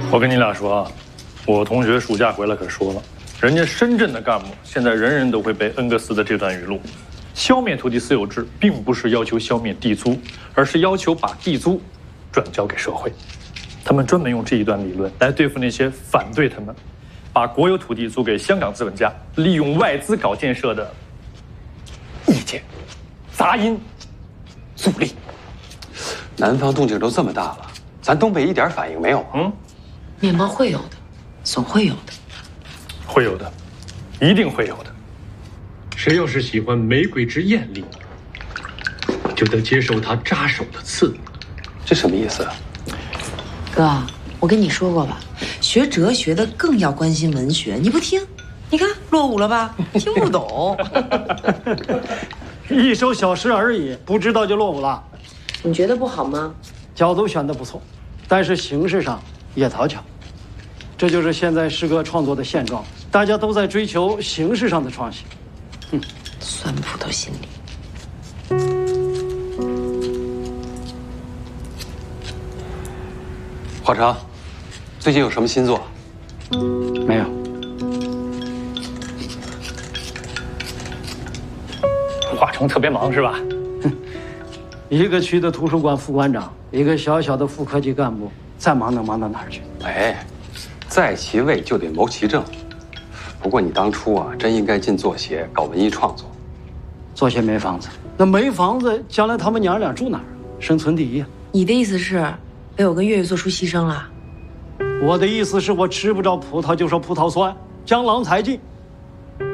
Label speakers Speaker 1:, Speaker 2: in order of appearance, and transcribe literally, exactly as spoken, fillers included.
Speaker 1: 我跟你俩说啊，我同学暑假回来可说了，人家深圳的干部现在人人都会背恩格斯的这段语录：消灭土地私有制，并不是要求消灭地租，而是要求把地租转交给社会。他们专门用这一段理论来对付那些反对他们把国有土地租给香港资本家利用外资搞建设的意见、杂音、阻力。
Speaker 2: 南方动静都这么大了，咱东北一点反应没有啊？
Speaker 1: 嗯，
Speaker 3: 面包会有的，总会有的，
Speaker 1: 会有的，一定会有的。
Speaker 4: 谁要是喜欢玫瑰之艳丽，就得接受它扎手的刺。
Speaker 2: 这什么意思？
Speaker 3: 哥，我跟你说过吧，学哲学的更要关心文学，你不听，你看落伍了吧？听不懂。
Speaker 5: 一首小诗而已，不知道就落伍了。
Speaker 3: 你觉得不好吗？
Speaker 5: 角度选得不错，但是形式上也讨巧。这就是现在诗歌创作的现状，大家都在追求形式上的创新。哼，
Speaker 3: 酸葡萄心理。
Speaker 2: 华成，最近有什么新作？
Speaker 5: 没有。
Speaker 1: 华成特别忙是吧？
Speaker 5: 一个区的图书馆副馆长，一个小小的副科级干部，再忙能忙到哪儿去？
Speaker 2: 哎，在其位就得谋其政。不过你当初啊，真应该进作协搞文艺创作。
Speaker 5: 作协没房子，那没房子，将来他们娘俩住哪儿？生存第一啊！
Speaker 3: 你的意思是被我跟月月做出牺牲了？
Speaker 5: 我的意思是我吃不着葡萄就说葡萄酸，江郎才尽。